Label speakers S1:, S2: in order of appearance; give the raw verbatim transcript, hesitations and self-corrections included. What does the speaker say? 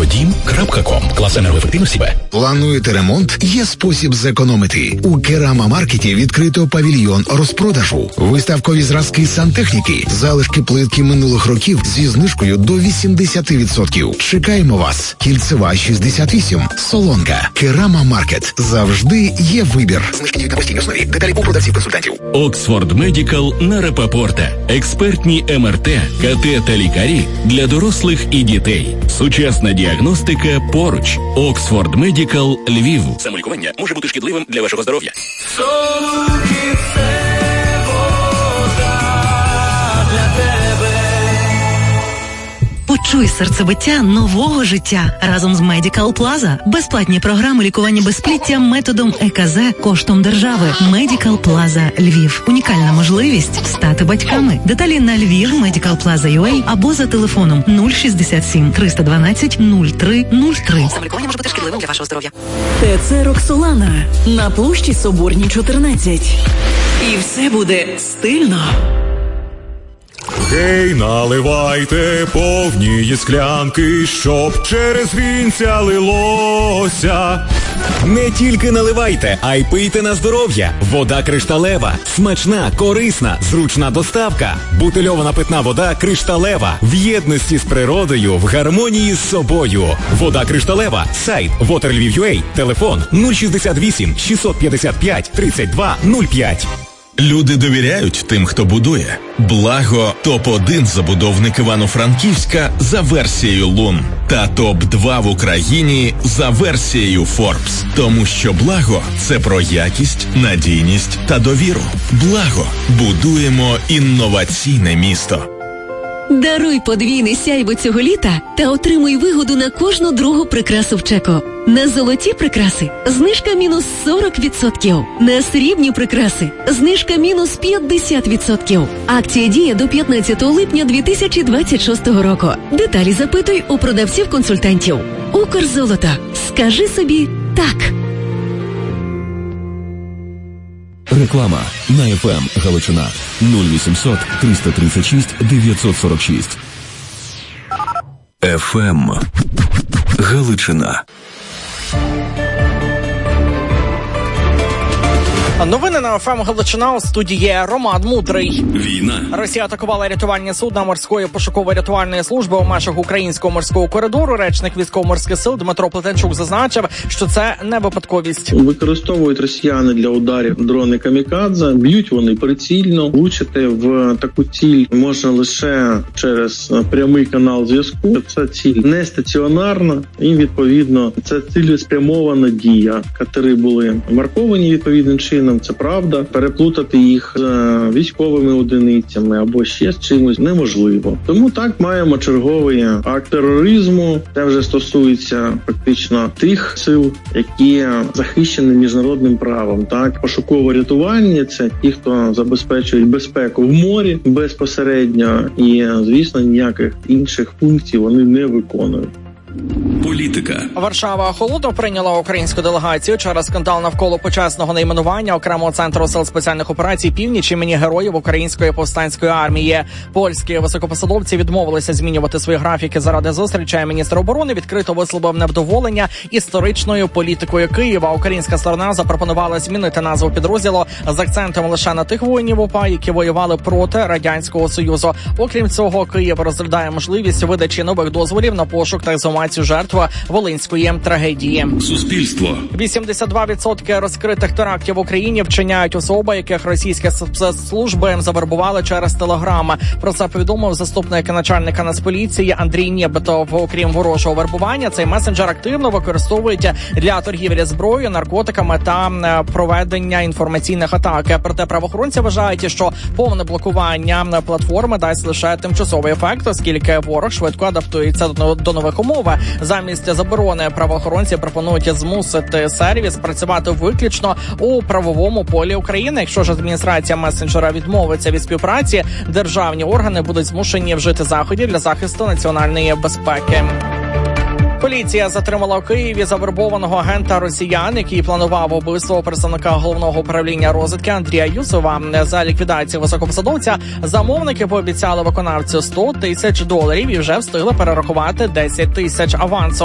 S1: Енергодім крапка ком. Клас енергоефективності Б.
S2: Плануєте ремонт? Є спосіб зекономити. У Керама Маркеті відкрито павільйон розпродажу. Виставкові зразки сантехніки, залишки плитки минулих років зі знижкою до вісімдесят відсотків. Чекаємо вас. Кільцева шістдесят вісім. Солонка. Керама Маркет. Завжди є вибір. Знижки діють на постійній основі. Деталі у продавців-консультантів.
S3: Оксфорд Медикал на Рапопорта. Експертні ем ер те, ка те та лікарі для дорослих і дітей. Сучасна діагностика поруч. Оксфорд Медикал Львів.
S1: Самолікування може бути шкідливим для вашого здоров'я.
S4: Почуй серцебиття нового життя разом з Medical Plaza. Безплатні програми лікування безпліття методом е ка зет коштом держави. Medical Plaza Львів. Унікальна можливість стати батьками. Деталі на Львів Medical Plaza точка ю а або за телефоном нуль шістдесят сім триста дванадцять нуль три нуль три.
S5: Самолікування може бути шкідливим для вашого здоров'я. ТЦ Роксолана на площі Соборній чотирнадцять. І все буде стильно.
S6: Гей, наливайте повні склянки, щоб через вінця лилося.
S7: Не тільки наливайте, а й пийте на здоров'я. Вода кришталева. Смачна, корисна, зручна доставка. Бутильована питна вода кришталева. В єдності з природою, в гармонії з собою. Вода кришталева. Сайт waterlviv.ua. Телефон нуль шістдесят вісім шістсот п'ятдесят п'ять тридцять два нуль п'ять.
S8: Люди довіряють тим, хто будує. Благо – топ один забудовник Івано-Франківська за версією Лун. Та топ два в Україні за версією Forbes. Тому що Благо – це про якість, надійність та довіру. Благо – будуємо інноваційне місто.
S9: Даруй подвійне сяйво цього літа та отримуй вигоду на кожну другу прикрасу в чеку. На золоті прикраси знижка мінус сорок відсотків. На срібні прикраси знижка мінус п'ятдесят відсотків. Акція діє до п'ятнадцятого липня дві тисячі двадцять шостого року. Деталі запитуй у продавців-консультантів. Укрзолото. Скажи собі так.
S10: Реклама на еф ем Галичина нуль вісімсот триста тридцять шість дев'ятсот сорок шість. еф ем Галичина.
S11: Новини на еф ем Галичина, у студії Роман Мудрий.
S3: Війна.
S11: Росія атакувала рятувальні судна морської пошуково-рятувальної служби у межах українського морського коридору. Речник військово-морських сил Дмитро Плетенчук зазначив, що це не випадковість.
S12: Використовують росіяни для ударів дрони камікадзе. Б'ють вони прицільно. Влучити в таку ціль можна лише через прямий канал зв'язку. Це ціль не стаціонарна і, відповідно, це цілеспрямована дія. Катери були марковані відповідним чином. Це правда. Переплутати їх з військовими одиницями або ще з чимось неможливо. Тому так маємо черговий акт тероризму. Це вже стосується фактично тих сил, які захищені міжнародним правом. Так, пошуково-рятувальні – це ті, хто забезпечують безпеку в морі безпосередньо. І, звісно, ніяких інших функцій вони не виконують.
S3: Політика.
S11: Варшава холодно прийняла українську делегацію через скандал навколо почесного найменування окремого центру сил спеціальних операцій «Північ» імені героїв Української повстанської армії. Польські високопосадовці відмовилися змінювати свої графіки заради зустрічі. Міністр оборони відкрито висловив невдоволення історичною політикою Києва. Українська сторона запропонувала змінити назву підрозділу з акцентом лише на тих воїнів УПА, які воювали проти Радянського Союзу. Окрім цього, Київ розглядає можливість видачі нових дозволів на пошук та ексгумацію жертв волинської трагедії.
S3: Суспільство.
S11: вісімдесят два відсотки розкритих терактів в Україні вчиняють особи, яких російські спецслужби завербували через Телеграм. Про це повідомив заступник начальника Нацполіції Андрій Нєбетов. Окрім ворожого вербування, цей месенджер активно використовують для торгівлі зброєю, наркотиками та проведення інформаційних атак. Проте правоохоронці вважають, що повне блокування платформи дасть лише тимчасовий ефект, оскільки ворог швидко адаптується до нових умов. Замість заборони правоохоронці пропонують змусити сервіс працювати виключно у правовому полі України. Якщо ж адміністрація месенджера відмовиться від співпраці, державні органи будуть змушені вжити заходів для захисту національної безпеки. Поліція затримала у Києві завербованого агента росіян, який планував убивство представника головного управління розвідки Андрія Юсова. За ліквідацію високопосадовця замовники пообіцяли виконавцю сто тисяч доларів і вже встигли перерахувати десять тисяч авансу.